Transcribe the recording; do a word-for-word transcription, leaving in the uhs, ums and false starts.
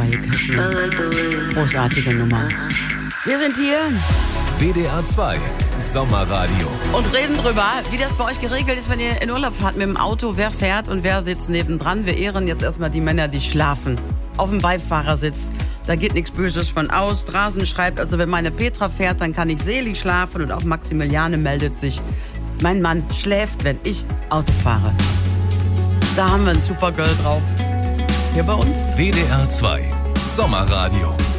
Laie Cashmere. Großartige Nummer. Wir sind hier. W D R zwei Sommerradio. Und reden drüber, wie das bei euch geregelt ist, wenn ihr in Urlaub fahrt mit dem Auto. Wer fährt und wer sitzt nebendran. Wir ehren jetzt erstmal die Männer, die schlafen. Auf dem Beifahrersitz. Da geht nichts Böses von aus. Drasen schreibt, also wenn meine Petra fährt, dann kann ich selig schlafen. Und auch Maximiliane meldet sich. Mein Mann schläft, wenn ich Auto fahre. Da haben wir ein Supergirl drauf. Hier bei uns. W D R zwei Sommerradio.